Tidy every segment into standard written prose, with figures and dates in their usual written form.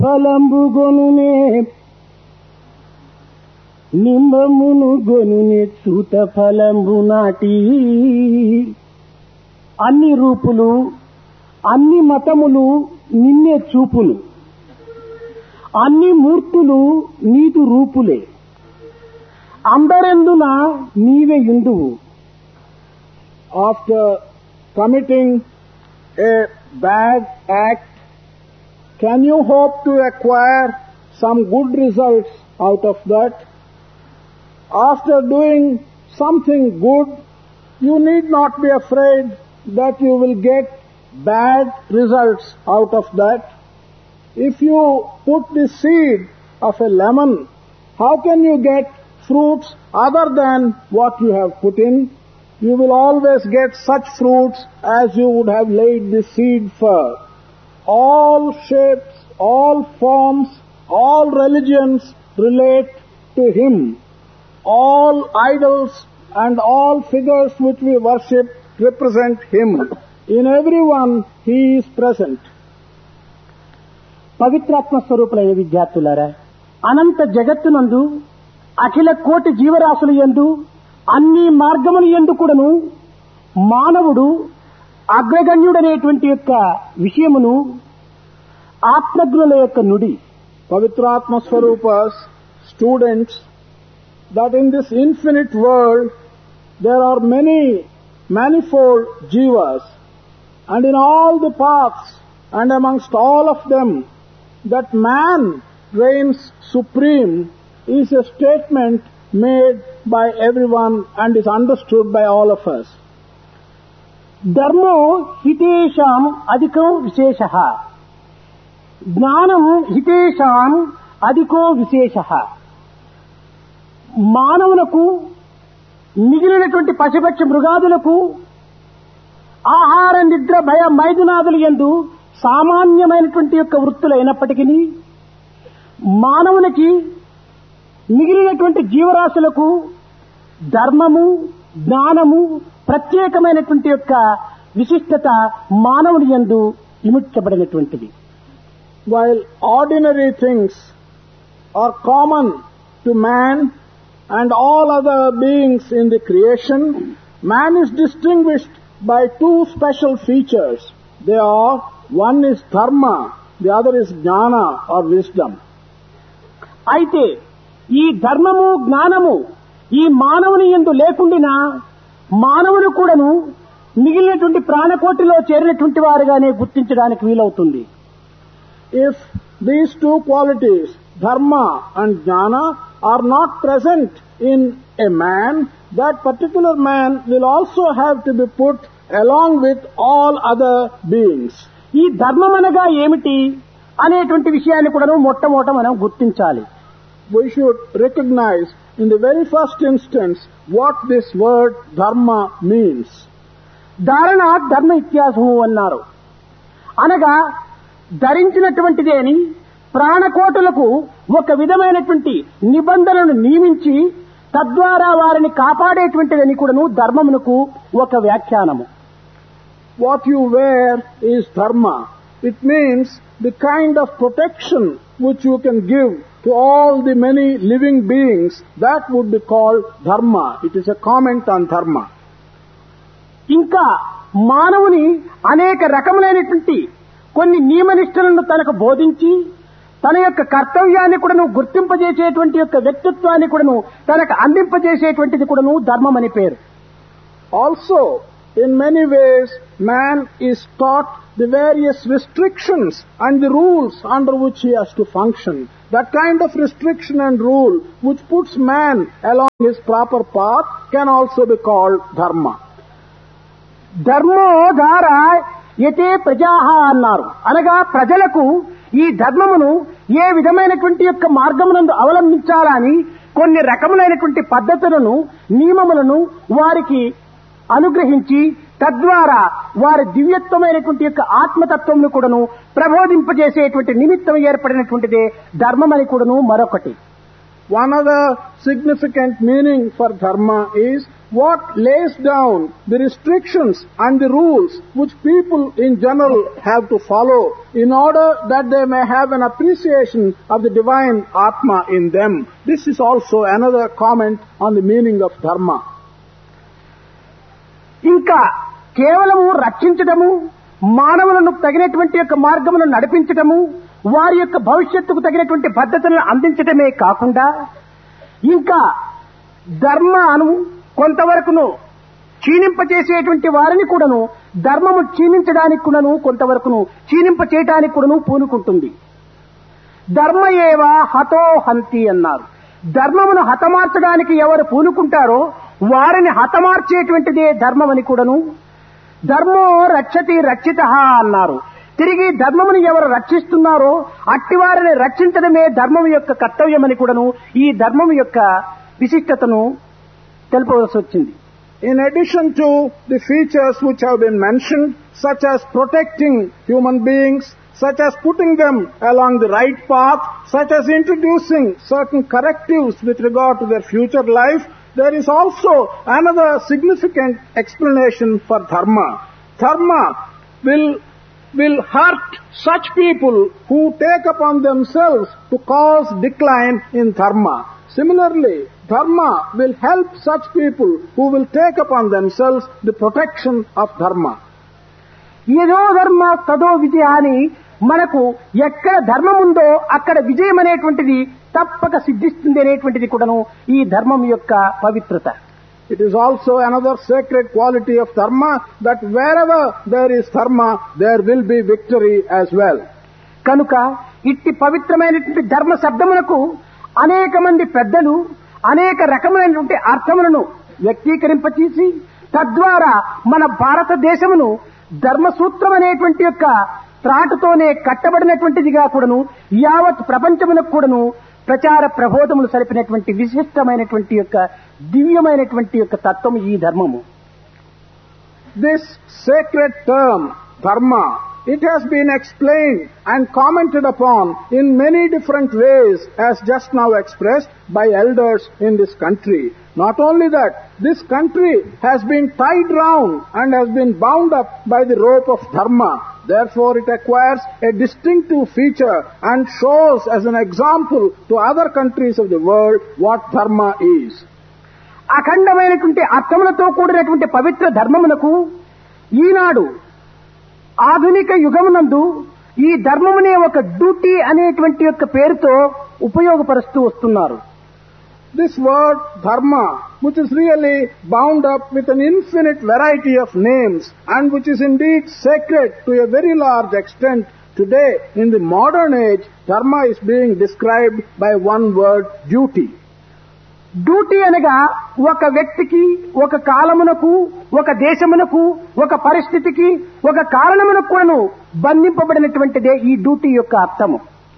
ఫలంబు గొనునే నింబమును గొనునే చూత ఫలంబు నాటి. అన్ని రూపులు అన్ని మతములు నిన్నే చూపులు, అన్ని మూర్తులు నీదు రూపులే, అందరెందున నీవే యుందువు. After committing a bad act, can you hope to acquire some good results out of that? After doing something good, you need not be afraid that you will get bad results out of that. If you put the seed of a lemon, how can you get fruits other than what you have put in? You will always get such fruits as you would have laid the seed for. All shapes, all forms, all religions relate to Him. All idols and all figures which we worship represent Him. In everyone He is present. పవిత్రాత్మ స్వరూపులైన విద్యార్థులారా, అనంత జగత్తునందు అఖిల కోటి జీవరాశుల యందు అన్ని మార్గముల యందు కూడాను మానవుడు అగ్రగణ్యుడనేటువంటి యొక్క విషయమును ఆత్మజ్ఞుల యొక్క నుడి. Pavitratma Swarupas, students, that in this infinite world there are many manifold jivas, and in all the paths and amongst all of them that man reigns supreme is a statement made by everyone and is understood by all of us. ధర్మో హితేషాం అధికో విశేషః, జ్ఞానం హితేషాం అధికో విశేషః. మానవులకు మిగిలినటువంటి పశుపక్ష మృగాదులకు ఆహార నిద్ర భయ మైదునాదులు యందు సామాన్యమైనటువంటి యొక్క వృత్తులైనప్పటికీ మానవునికి మిగిలినటువంటి జీవరాశులకు ధర్మము జ్ఞానము ప్రత్యేకమైనటువంటి యొక్క విశిష్టత మానవుని యందు ఇముడ్చబడినటువంటిది. While ordinary things are common to man and all other beings in the creation, man is distinguished by two special features. They are, one is dharma, the other is jnana or wisdom. అయితే ఈ ధర్మము జ్ఞానము ఈ మానవుని యందు లేకుండినా మానవుడు కూడాను మిగిలినటువంటి ప్రాణకోటిలో చేరినటువంటి వారుగానే గుర్తించడానికి వీలవుతుంది. If these two qualities, dharma and jnana, are not present in a man, that particular man will also have to be put along with all other beings. ఈ ధర్మం అనగా ఏమిటి అనేటువంటి విషయాన్ని కూడా మొట్టమొదట మనం గుర్తించాలి. We should recognize in the very first instance what this word dharma means. ధారణ ధర్మ ఇత్యాసము అన్నారు. అనగా ధరించినటువంటిది అని ప్రాణకోటులకు ఒక విధమైనటువంటి నిబంధనను నియమించి తద్వారా వారిని కాపాడేటువంటిదని కూడాను ధర్మమునకు ఒక వ్యాఖ్యానము. What you wear is dharma. It means the kind of protection which you can give to all the many living beings. That would be called dharma. It is a comment on dharma. ఇంకా మానవుని అనేక రకములైనటువంటి కొన్ని నియమనిష్టలను తనకు బోధించి తన యొక్క కర్తవ్యాన్ని కూడాను గుర్తింపజేసేటువంటి యొక్క వ్యక్తిత్వాన్ని కూడాను తనకు అందింపజేసేటువంటిది కూడాను ధర్మం అని పేరు. Also, in many ways, man is taught the various restrictions and the rules under which he has to function. That kind of restriction and rule which puts man along his proper path can also be called dharma. ధర్మో ధార యతే ప్రజాహ అన్నారు. అనగా ప్రజలకు ఈ ధర్మమును ఏ విధమైనటువంటి యొక్క మార్గమునందు అవలంబించాలని కొన్ని రకములైనటువంటి పద్ధతులను నియమములను వారికి అనుగ్రహించి తద్వారా వారి దివ్యత్వమైనటువంటి యొక్క ఆత్మతత్వమును కూడాను ప్రబోధింపజేసేటువంటి నిమిత్తం ఏర్పడినటువంటిదే ధర్మం అని కూడాను మరొకటి. One other significant meaning for dharma is what lays down the restrictions and the rules which people in general have to follow in order that they may have an appreciation of the divine Atma in them. This is also another comment on the meaning of dharma. ఇంకా కేవలము రక్షించడము, మానవులను తగినటువంటి యొక్క మార్గమును నడిపించడము, వారి యొక్క భవిష్యత్తుకు తగినటువంటి భద్రతలను అందించడమే కాకుండా ఇంకా ధర్మాను కొంతవరకును క్షీణింపచేసేటువంటి వారిని కూడాను ధర్మము క్షీణించడానికి కూడాను కొంతవరకును క్షీణింపచేయడానికి కూడాను పూనుకుంటుంది. ధర్మ ఏవ హతో హంతి అన్నారు. ధర్మమును హతమార్చడానికి ఎవరు పూనుకుంటారో వారిని హతమార్చేటువంటిదే ధర్మమని కూడాను, ధర్మో రక్షతి రక్షితః అన్నారు. తిరిగి ధర్మమును ఎవరు రక్షిస్తున్నారో అట్టివారిని రక్షించడమే ధర్మం యొక్క కర్తవ్యమని కూడాను ఈ ధర్మం యొక్క విశిష్టతను తెలుపవలసి వచ్చింది. In addition to the features which have been mentioned, such as protecting human beings, such as putting them along the right path, such as introducing certain correctives with regard to their future life, there is also another significant explanation for dharma. Dharma will hurt such people who take upon themselves to cause decline in dharma. Similarly, dharma will help such people who will take upon themselves the protection of dharma. ఏదో ధర్మ తదో విజయ అని మనకు ఎక్కడ ధర్మం ఉందో అక్కడ విజయం అనేటువంటిది తప్పక సిద్ధిస్తుంది అనేటువంటిది కూడాను ఈ ధర్మం యొక్క పవిత్రత. It is also another sacred quality of dharma that wherever there is dharma, there will be victory as well. కనుక ఇట్టి పవిత్రమైనటువంటి ధర్మ శబ్దములకు అనేక మంది పెద్దలు అనేక రకమైనటువంటి అర్థములను వ్యక్తీకరింపచేసి తద్వారా మన భారతదేశమును ధర్మసూత్రం అనేటువంటి యొక్క త్రాటుతోనే కట్టబడినటువంటిదిగా కూడాను యావత్ ప్రపంచమునకు కూడాను ప్రచార ప్రబోధములు సరిపినటువంటి విశిష్టమైనటువంటి యొక్క దివ్యమైనటువంటి యొక్క తత్వము ఈ ధర్మము. This sacred term, dharma, it has been explained and commented upon in many different ways as just now expressed by elders in this country. Not only that, this country has been tied round and has been bound up by the rope of dharma. Therefore, it acquires a distinctive feature and shows as an example to other countries of the world what dharma is. అఖండమైనటువంటి అర్థములతో కూడినటువంటి పవిత్ర ధర్మమునకు ఈనాడు ఆధునిక యుగమునందు ఈ ధర్మమునే ఒక duty అనేటువంటి యొక్క పేరుతో ఉపయోగపరుస్తూ వస్తున్నారు. This word dharma, which is really bound up with an infinite variety of names and which is indeed sacred to a very large extent, today in the modern age, dharma is being described by one word, duty. Duty అనగా ఒక వ్యక్తికి, ఒక కాలమునకు, ఒక దేశమునకు, ఒక పరిస్థితికి, ఒక కారణమునకు కూడాను బంధింపబడినటువంటిదే ఈ డ్యూటీ యొక్క అర్థము.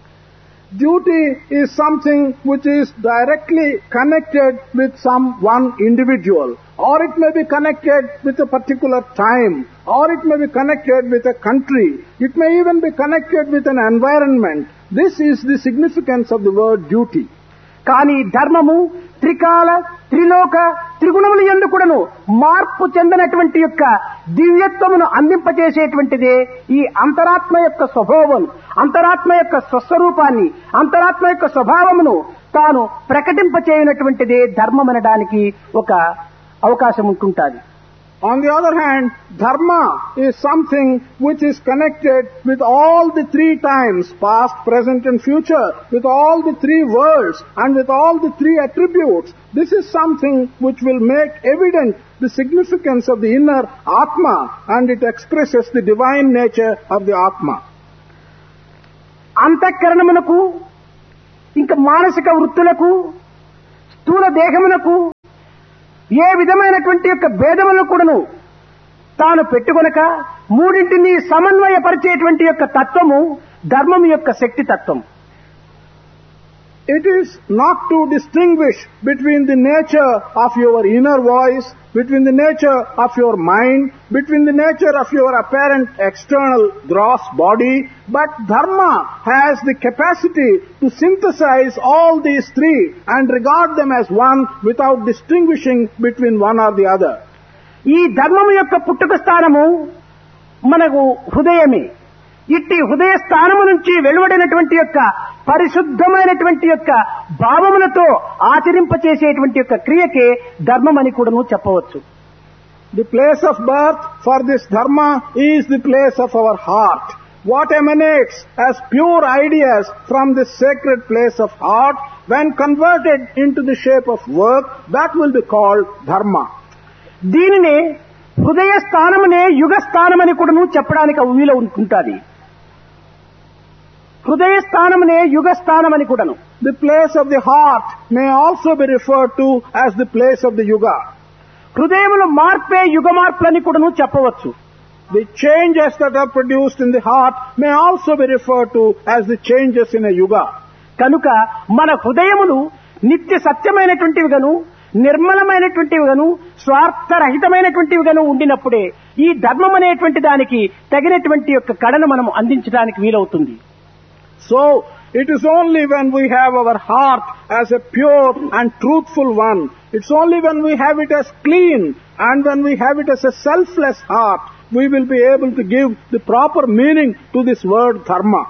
Duty is something which is directly connected with one individual, or it may be connected with a particular time, or it may be connected with a country, it may even be connected with an environment. This is the significance of the word duty. కానీ ధర్మము త్రికాల, త్రిలోక, త్రిగుణముల యందు కూడాను మార్పు చెందినటువంటి యొక్క దివ్యత్వమును అందింపచేసేటువంటిదే ఈ అంతరాత్మ యొక్క స్వభావం, అంతరాత్మ యొక్క స్వస్వరూపాన్ని, అంతరాత్మ యొక్క స్వభావమును తాను ప్రకటింపచేయనటువంటిదే ధర్మం అనడానికి ఒక అవకాశం ఉంటుంటుంది. On the other hand, dharma is something which is connected with all the three times, past, present and future, with all the three worlds and with all the three attributes. This is something which will make evident the significance of the inner Atma, and it expresses the divine nature of the Atma. అంతఃకరణమునకు, ఇంకా మానసిక వృత్తులకు, స్థూల దేహమునకు ఏ విధమైనటువంటి యొక్క భేదములను కూడాను తాను పెట్టుకొనక మూడింటిని సమన్వయపరిచేటువంటి యొక్క తత్వము ధర్మం యొక్క శక్తి తత్వం. It is not to distinguish between the nature of your inner voice, between the nature of your mind, between the nature of your apparent external gross body, but dharma has the capacity to synthesize all these three and regard them as one without distinguishing between one or the other. ఈ ధర్మము యొక్క పుట్టుక స్థానము మనకు హృదయమే. ఇట్టి హృదయ స్థానము నుంచి వెలువడినటువంటి యొక్క పరిశుద్ధమైనటువంటి యొక్క భావములతో ఆచరింపచేసేటువంటి యొక్క క్రియకే ధర్మం అని కూడాను చెప్పవచ్చు. The place of birth for this dharma is the place of our heart. What emanates as pure ideas from this sacred place of heart, when converted into the shape of work, that will be called dharma. దీనినే హృదయ స్థానమునే యుగ స్థానమని కూడాను చెప్పడానికి వీలు ఉంటుంది. హృదయ స్థానమునే యుగ స్థానమని కూడాను. The place of the heart may also be referred to as the place of the yuga. హృదయములో మార్పే యుగ మార్పులని కూడాను చెప్పవచ్చు. The changes that are produced in the heart may also be referred to as the changes in a yuga. కనుక మన హృదయములు నిత్య సత్యమైనటువంటివిగాను, నిర్మలమైనటువంటివిగాను, స్వార్థరహితమైనటువంటివిగాను ఉండినప్పుడే ఈ ధర్మం అనేటువంటి దానికి తగినటువంటి యొక్క కళను మనం అందించడానికి వీలవుతుంది. So, it is only when we have our heart as a pure and truthful one, it's only when we have it as clean and when we have it as a selfless heart, we will be able to give the proper meaning to this word dharma.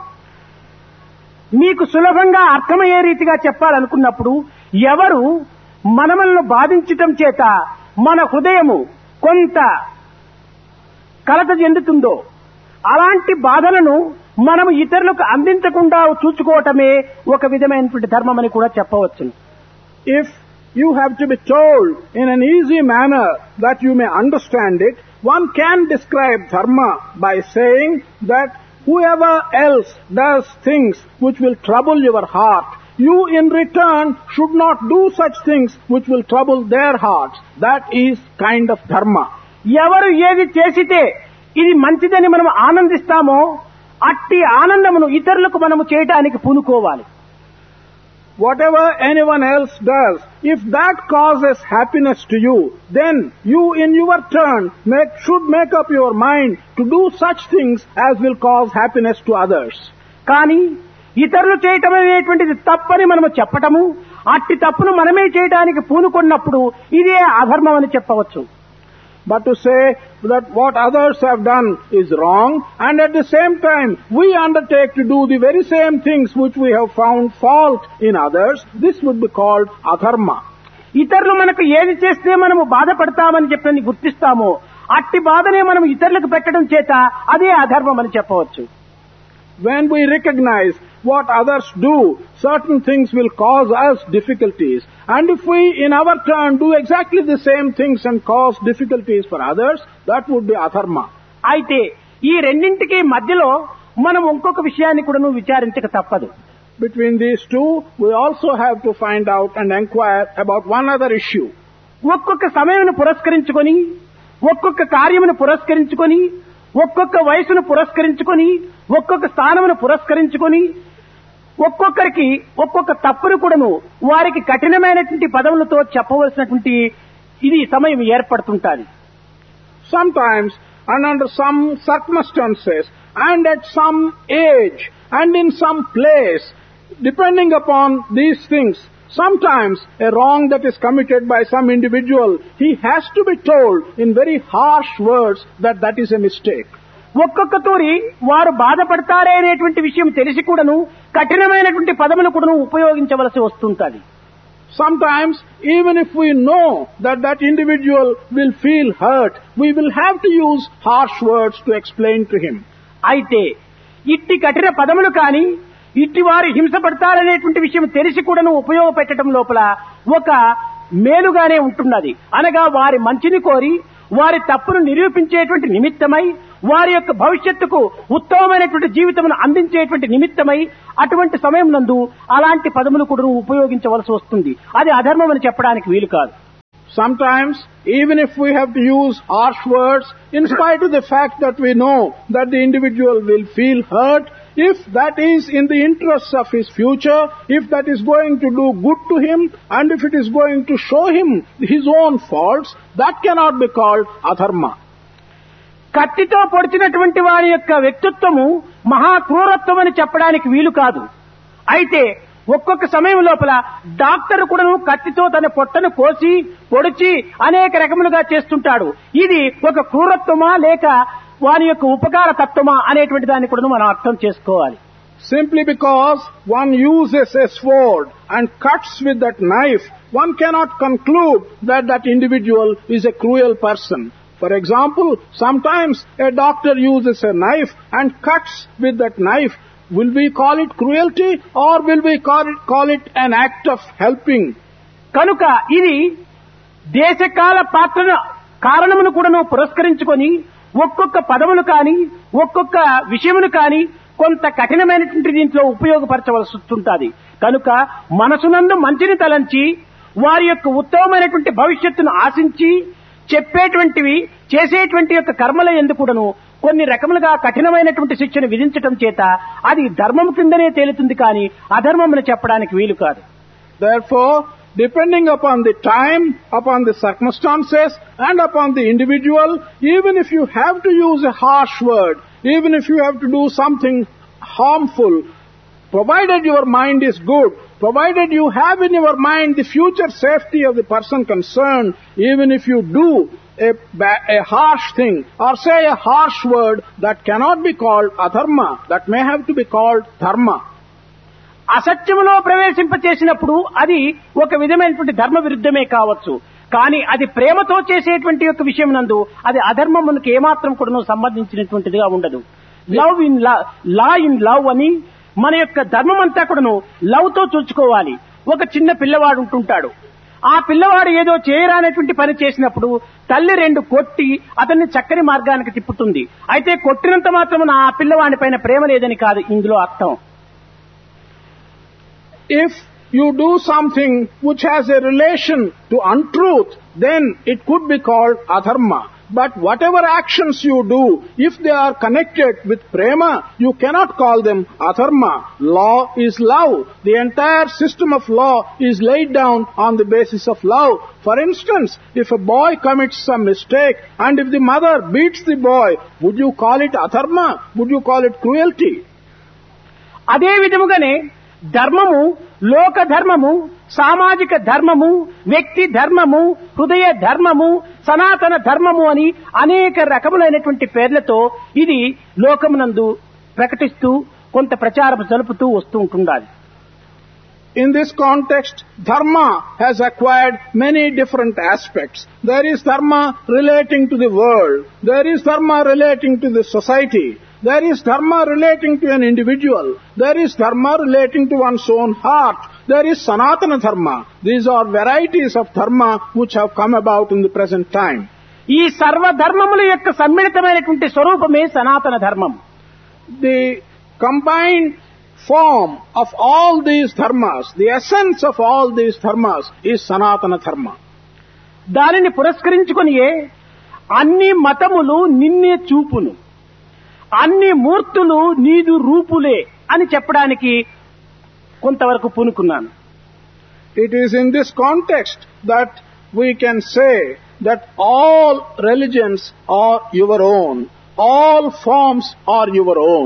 మీకు సులభంగా అర్థమయ్యే రీతిగా చెప్పాలనుకున్నప్పుడు, ఎవరు మనమలను బాధించటం చేత మన హృదయము కొంత కలత చెందుతుందో అలాంటి బాధలను మనం ఇతరులకు అందించకుండా చూసుకోవటమే ఒక విధమైనటువంటి ధర్మం అని కూడా చెప్పవచ్చు. If you have to be told in an easy manner that you may understand it, one can describe dharma by saying that whoever else does things which will trouble your heart, you in return should not do such things which will trouble their hearts. That is kind of dharma. ఎవరు ఏది చేసితే ఇది మంచిదని మనం ఆనందిస్తామో అట్టి ఆనందమును ఇతరులకు మనము చేయడానికి పూనుకోవాలి. Whatever anyone else does, if that causes happiness to you, then you in your turn should make up your mind to do such things as will cause happiness to others. కానీ ఇతరులు చేయటం అనేటువంటిది తప్పని మనము చెప్పటము, అట్టి తప్పును మనమే చేయడానికి పూనుకున్నప్పుడు ఇదే అధర్మం అని చెప్పవచ్చు. But to say that what others have done is wrong, and at the same time we undertake to do the very same things which we have found fault in others, this would be called adharma. ఇతరులు మనకు ఏది చేస్తే మనము బాధపడతామని చెప్పని గుర్తిస్తామో అట్టి బాధనే మనం ఇతరులకు పెట్టడం చేత అదే అధర్మం అని చెప్పవచ్చు. When we recognize what others do, certain things will cause us difficulties. And if we in our turn do exactly the same things and cause difficulties for others, that would be adharma. అయితే ఈ రెండింటికి మధ్యలో మనం ఇంకొక విషయాన్ని కూడా విచారించక తప్పదు. Between these two, we also have to find out and inquire about one other issue. ఒక్కొక్క సమయమును పురస్కరించుకొని, ఒక్కొక్క కార్యమును పురస్కరించుకొని, ఒక్కొక్క వయసును పురస్కరించుకొని, ఒక్కొక్క స్థానమును పురస్కరించుకొని, ఒక్కొక్కరికి ఒక్కొక్క తప్పును కూడాను వారికి కఠినమైనటువంటి పదములతో చెప్పవలసినటువంటి ఇది సమయం ఏర్పడుతుంటాది. Sometimes and under some circumstances and at some age and in some place, depending upon these things, sometimes a wrong that is committed by some individual, he has to be told in very harsh words that that is a mistake. ఒక్కొక్క తూరి వారు బాధపడతారే అనేటువంటి విషయం తెలిసి కూడాను కఠినమైనటువంటి పదములు కూడాను ఉపయోగించవలసి వస్తుంటది. Sometimes, even if we know that that individual will feel hurt, we will have to use harsh words to explain to him. అయితే ఇట్టి కఠిన పదములు కానీ ఇట్టి వారు హింసపడతారనేటువంటి విషయం తెలిసి కూడాను ఉపయోగపెట్టడం లోపల ఒక మేలుగానే ఉంటున్నది. అనగా వారి మంచిని కోరి వారి తప్పును నిరూపించేటువంటి నిమిత్తమై, వారి యొక్క భవిష్యత్తుకు ఉత్తమమైనటువంటి జీవితమును అందించేటువంటి నిమిత్తమై అటువంటి సమయం నందు అలాంటి పదములు కూడా ఉపయోగించవలసి వస్తుంది. అది అధర్మం అని చెప్పడానికి వీలు కాదు. Sometimes, even if we have to use harsh words, in spite of the fact that we know that the individual will feel hurt, if that is in the interests of his future, if that is going to do good to him, and if it is going to show him his own faults, that cannot be called adharma. కత్తితో పొడిచినటువంటి వారి యొక్క వ్యక్తిత్వము మహా క్రూరత్వం అని చెప్పడానికి వీలు కాదు. అయితే ఒక్కొక్క సమయం లోపల డాక్టర్ కూడా కత్తితో తన పొట్టను కోసి పొడిచి అనేక రకములుగా చేస్తుంటాడు. ఇది ఒక క్రూరత్వమా లేక వారి యొక్క ఉపకార తత్వమా అనేటువంటి దాన్ని కూడా మనం అర్థం చేసుకోవాలి. Simply because one uses a sword and cuts with that knife, one cannot conclude that that individual is a cruel person. For example, sometimes a doctor uses a knife and cuts with that knife. Will we call it cruelty or will we call it an act of helping? కనుక ఇది దేశకాల పాత్రను కారణమును కూడా పురస్కరించుకొని ఒక్కొక్క పదములు కానీ ఒక్కొక్క విషయమును కానీ కొంత కఠినమైనటువంటి దీంట్లో ఉపయోగపరచవలసి వస్తుంటుంది. కనుక మనసునందు మంచిని తలంచి వారి యొక్క ఉత్తమమైనటువంటి భవిష్యత్తును ఆశించి చెప్పేటువంటివి చేసేటువంటి యొక్క కర్మల యందు కూడాను కొన్ని రకములుగా కఠినమైనటువంటి శిక్షను విధించటం చేత అది ధర్మం కిందనే తేలుతుంది కానీ అధర్మమని చెప్పడానికి వీలు కాదు. Therefore, depending upon the time, upon the circumstances, and upon the individual, even if you have to use a harsh word, even if you have to do something harmful, provided your mind is good, provided you have in your mind the future safety of the person concerned, even if you do a harsh thing or say a harsh word, that cannot be called adharma, that may have to be called dharma. అసత్యములో ప్రవేశింపచేసినప్పుడు అది ఒక విధమైనటువంటి ధర్మ విరుద్ధమే కావచ్చు. కానీ అది ప్రేమతో చేసేటువంటి యొక్క విషయం నందు అది అధర్మమునకు ఏమాత్రం కూడా సంబంధించినటువంటిదిగా ఉండదు. Love in law in love అని మన యొక్క ధర్మం అంతా కూడాను లవ్ తో చూసుకోవాలి. ఒక చిన్న పిల్లవాడు ఉంటుంటాడు. ఆ పిల్లవాడు ఏదో చేయరానటువంటి పని చేసినప్పుడు తల్లి రెండు కొట్టి అతన్ని చక్కని మార్గానికి తిప్పుతుంది. అయితే కొట్టినంత మాత్రమున ఆ పిల్లవాడి పైన ప్రేమ లేదని కాదు ఇందులో అర్థం. If you do something which has a relation to untruth, then it could be called adharma. But whatever actions you do, if they are connected with prema, you cannot call them adharma. Law is love. The entire system of law is laid down on the basis of love. For instance, if a boy commits some mistake and if the mother beats the boy, would you call it adharma? Would you call it cruelty? అదే విధముగానే ధర్మము, లోక ధర్మము, సామాజిక ధర్మము, వ్యక్తి ధర్మము, హృదయ ధర్మము, సనాతన ధర్మము అని అనేక రకములైనటువంటి పేర్లతో ఇది లోకమునందు ప్రకటిస్తూ కొంత ప్రచారం జరుపుతూ వస్తూ ఉంటుండాలి. In this context, dharma has acquired many different aspects. There is dharma relating to the world. There is dharma relating to the society. There is dharma relating to an individual. There is dharma relating to one's own heart. There is sanatana dharma. These are varieties of dharma which have come about in the present time. ఈ సర్వ ధర్మముల యొక్క సమ్మిళితమైనటువంటి స్వరూపమే సనాతన ధర్మం. The combined form of all these dharmas, the essence of all these dharmas is sanatana dharma. దానిని పురస్కరించుకొనియే అన్ని మతములు నిన్నే చూపును, అన్ని మూర్తులు నీదు రూపులే అని చెప్పడానికి కొంతవరకు పూనుకున్నాను. It is in this context that we can say that all religions are your own, all forms are your own.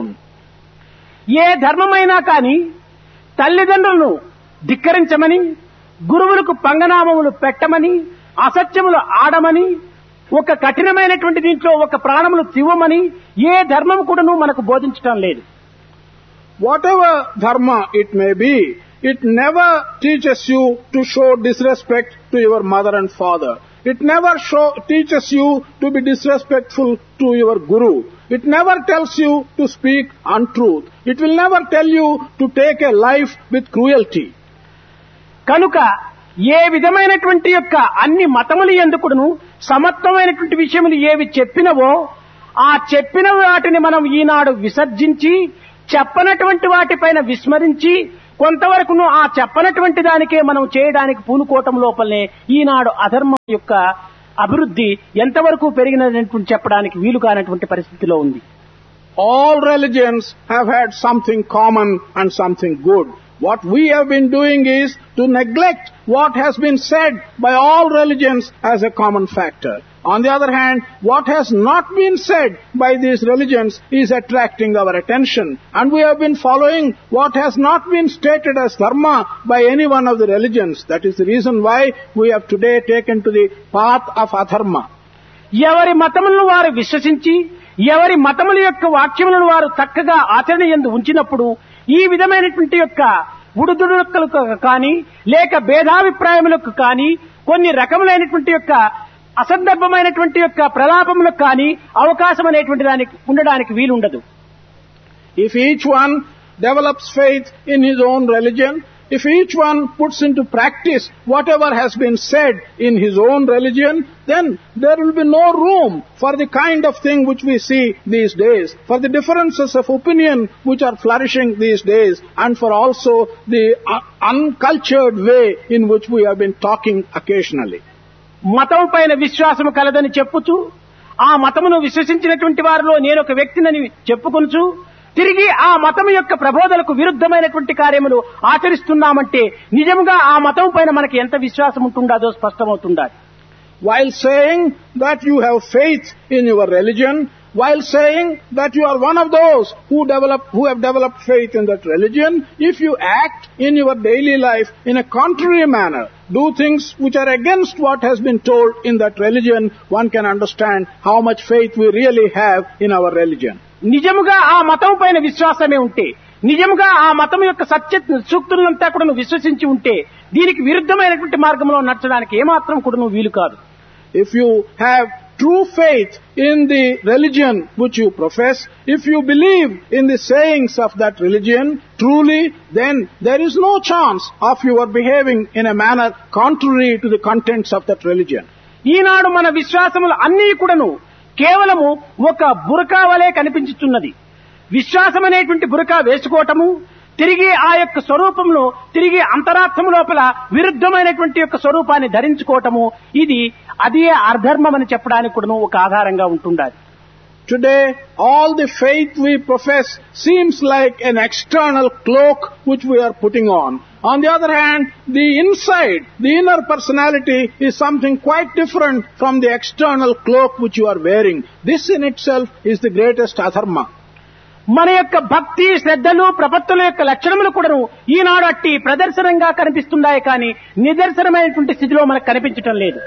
ఏ ధర్మమైనా కానీ తల్లిదండ్రులను ధిక్కరించమని, గురువులకు పంగనామములు పెట్టమని, అసత్యములు ఆడమని, ఒక కఠినమైనటువంటి దీంట్లో ఒక ప్రాణములు తివ్వమని ఏ ధర్మం కూడాను మనకు బోధించటం లేదు. Whatever dharma it may be, it never teaches you to show disrespect to your mother and father. It never teaches you to be disrespectful to your guru. It never tells you to speak untruth. It will never tell you to take a life with cruelty. కనుక ఏ విధమైనటువంటి యొక్క అన్ని మతములు ఎందుకును సమత్వమైనటువంటి విషయములు ఏవి చెప్పినవో ఆ చెప్పిన వాటిని మనం ఈనాడు విసర్జించి చెప్పనటువంటి వాటిపైన విస్మరించి కొంతవరకును ఆ చెప్పనటువంటి దానికే మనం చేయడానికి పూనుకోవటం లోపలనే ఈనాడు అధర్మం యొక్క అభివృద్ధి ఎంతవరకు పెరిగినటువంటి చెప్పడానికి వీలు కానటువంటి పరిస్థితిలో ఉంది. all religions have had something common and something good. What we have been doing is to neglect what has been said by all religions as a common factor. On the other hand, what has not been said by these religions is attracting our attention. And we have been following what has not been stated as dharma by any one of the religions. That is the reason why we have today taken to the path of adharma. ఎవరి మతములను వారు విశ్వసించి ఎవరి మతముల యొక్క వాక్యములను వారు చక్కగా ఆచరణ యందు ఉంచినప్పుడు ఈ విధమైనటువంటి యొక్క ఉడుదుడుకలకు కానీ లేక భేదాభిప్రాయములకు కానీ కొన్ని రకములైనటువంటి యొక్క అసందర్భమైనటువంటి యొక్క ప్రలాపములకు కానీ అవకాశం అనేటువంటి దానికి ఉండడానికి వీలుండదు. If each one develops faith in his own religion, if each one puts into practice whatever has been said in his own religion, then there will be no room for the kind of thing which we see these days, for the differences of opinion which are flourishing these days, and for also the uncultured way in which we have been talking occasionally. మతం పైన విశ్వాసము కలదని చెప్పుచూ ఆ మతమును విశ్వసించినటువంటి వారిలో నేను ఒక వ్యక్తినని చెప్పుకొనుచు తిరిగి ఆ మతం యొక్క ప్రబోధనకు విరుద్ధమైనటువంటి కార్యములు ఆచరిస్తున్నామంటే నిజంగా ఆ మతం పైన మనకి ఎంత విశ్వాసం ఉంటుందో స్పష్టమవుతుండాలి. While saying that you have faith in your religion, while saying that you are one of those who have developed faith in that religion, if you act in your daily life in a contrary manner, do things which are against what has been told in that religion, one can understand how much faith we really have in our religion. నిజముగా ఆ మతం పైన విశ్వాసమే ఉంటే నిజముగా ఆ మతం యొక్క సత్య సూక్తులంతా కూడా విశ్వసించి ఉంటే దీనికి విరుద్ధమైనటువంటి మార్గంలో నడచడానికి ఏమాత్రం కూడా వీలు కాదు. If you have true faith in the religion which you profess, if you believe in the sayings of that religion truly, then there is no chance of your behaving in a manner contrary to the contents of that religion. ఈనాడు మన విశ్వాసములు అన్నీ కూడాను కేవలము ఒక బురకా వలె కనిపించుతున్నది. విశ్వాసం అనేటువంటి బురకా వేసుకోవటము తిరిగి ఆ యొక్క స్వరూపంలో తిరిగి అంతరార్థం లోపల విరుద్ధమైనటువంటి యొక్క స్వరూపాన్ని ధరించుకోవటము ఇది అదే అధర్మం అని చెప్పడానికి కూడా ఒక ఆధారంగా ఉంటుండాలి. Today, all the faith we profess seems like an external cloak which we are putting on. On the other hand, the inside, the inner personality is something quite different from the external cloak which you are wearing. This in itself is the greatest adharma. మన యొక్క భక్తి శ్రద్ధలు ప్రపత్తుల యొక్క లక్షణములు కూడాను ఈనాడు అట్టి ప్రదర్శనంగా కనిపిస్తున్నాయి కానీ నిదర్శనమైనటువంటి స్థితిలో మనకు కనిపించటం లేదు.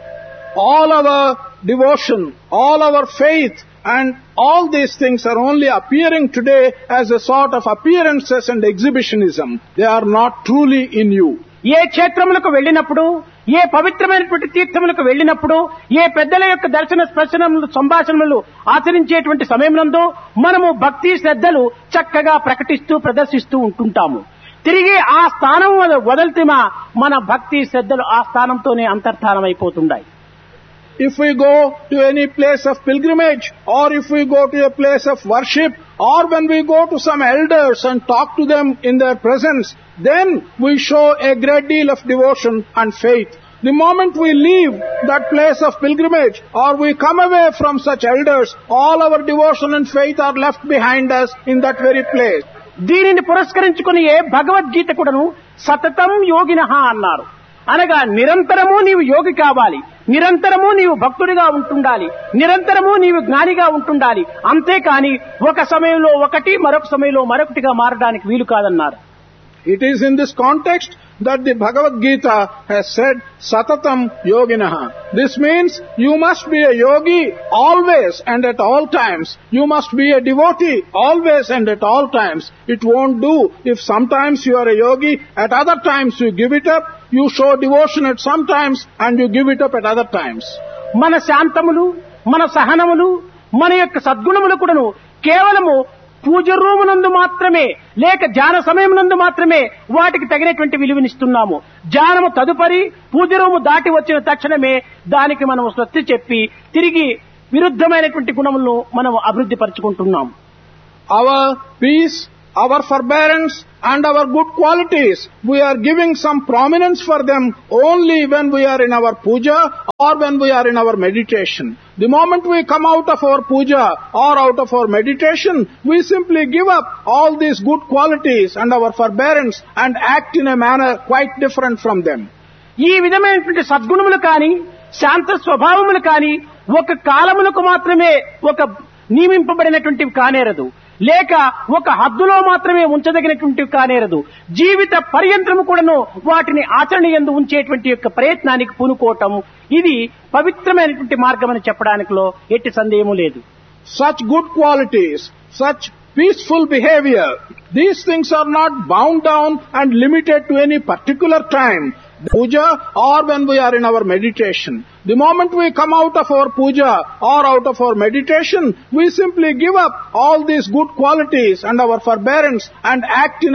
All our devotion, all our faith and all these things are only appearing today as a sort of appearances and exhibitionism. They are not truly in you. ఏ క్షేత్రములకు వెళ్ళినప్పుడు ఏ పవిత్రమైనటువంటి తీర్థములకు వెళ్ళినప్పుడు ఏ పెద్దల యొక్క దర్శన స్పర్శనములు సంభాషణలు ఆచరించేటువంటి సమయంలో మనము భక్తి శ్రద్ధలు చక్కగా ప్రకటిస్తూ ప్రదర్శిస్తూ ఉంటుంటాము. తిరిగి ఆ స్థానం వదలితే మన భక్తి శ్రద్ధలు ఆ స్థానంతోనే అంతర్ధానమైపోతుంటాయి. If we go to any place of pilgrimage, or if we go to a place of worship, or when we go to some elders and talk to them in their presence, then we show a great deal of devotion and faith. The moment we leave that place of pilgrimage, or we come away from such elders, all our devotion and faith are left behind us in that very place. దీనిని పురస్కరించుకుని భగవద్గీత కూడాను సతతం యోగినః అన్నారు. అనగా నిరంతరము నీవు యోగి కావాలి, నిరంతరము నీవు భక్తుడిగా ఉంటుండాలి, నిరంతరము నీవు జ్ఞానిగా ఉంటుండాలి. అంతేకాని ఒక సమయంలో ఒకటి మరొక సమయంలో మరొకటిగా మారడానికి వీలు కాదన్నారు. It is in this context that the Bhagavad Gita has said, Satatam Yoginaha. This means you must be a yogi always and at all times. You must be a devotee always and at all times. It won't do if sometimes you are a yogi, at other times you give it up. You show devotion at some times and you give it up at other times. మన శాంతములు, మన సహనములు, మన యొక్క సద్గుణములు కూడాను కేవలము పూజ రూమునందు మాత్రమే లేక ధ్యాన సమయమునందు మాత్రమే వాటికి తగినటువంటి విలువనిస్తున్నాము. ధ్యానము తదుపరి పూజ రూము దాటి వచ్చిన తక్షణమే దానికి మనం స్వస్తి చెప్పి తిరిగి విరుద్ధమైనటువంటి గుణములను మనం అభివృద్ధి పరుచుకుంటున్నాం. Our peace, our forbearance and our good qualities, we are giving some prominence for them only when we are in our puja or when we are in our meditation. The moment we come out of our puja or out of our meditation, we simply give up all these good qualities and our forbearance and act in a manner quite different from them. ఈ విధమైనటువంటి సద్గుణములు కాని శాంత స్వభావములు కాని ఒక కాలములకు మాత్రమే ఒక నియమింపబడినటువంటివి కానేరదు, లేక ఒక హద్దులో మాత్రమే ఉంచదగినటువంటివి కానేరదు. జీవిత పర్యంతరము కూడాను వాటిని ఆచరణ యందు ఉంచేటువంటి యొక్క ప్రయత్నానికి పూనుకోవటం ఇది పవిత్రమైనటువంటి మార్గం అని చెప్పడానికిలో ఎట్టి సందేహము లేదు. Such good qualities, such peaceful behavior, these things are not bound down and limited to any particular time, puja or when we are in our meditation. The moment we come out of our puja or out of our meditation, we simply give up all these good qualities and our forbearance and act in